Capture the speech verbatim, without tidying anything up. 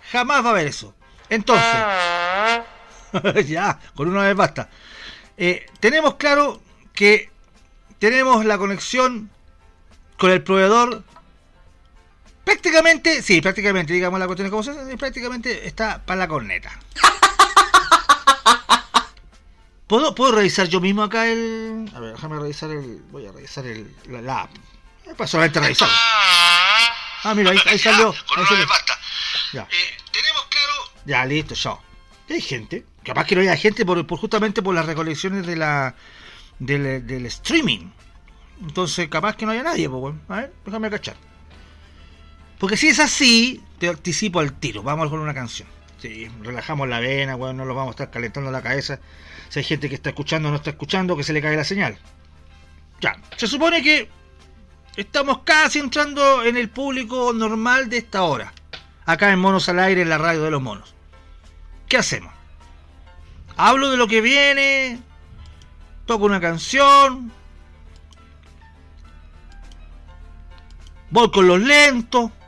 Jamás va a haber eso. Entonces, ya, con una vez basta. Eh, tenemos claro que tenemos la conexión con el proveedor. Prácticamente, sí, prácticamente, digamos la cuestión de cómo se hace, prácticamente está para la corneta. ¿Puedo, ¿Puedo revisar yo mismo acá el...? A ver, déjame revisar el... Voy a revisar el, la, la app. Es para solamente revisar. Ah, mira, ahí, ahí salió. Con ahí una salió. vez basta. Ya. Eh, tenemos claro... Ya, listo, chao. Y hay gente. Capaz que no haya gente por, por justamente por las recolecciones de la del, del streaming. Entonces, capaz que no haya nadie, pues, bueno. A ver, déjame cachar. Porque si es así, te anticipo al tiro. Vamos con una canción. Sí, relajamos la vena, bueno, no lo vamos a estar calentando la cabeza. Si hay gente que está escuchando o no está escuchando, que se le cae la señal. Ya, se supone que estamos casi entrando en el público normal de esta hora. Acá en Monos al Aire, en la radio de los monos. ¿Qué hacemos? Hablo de lo que viene, toco una canción, voy con los lentos,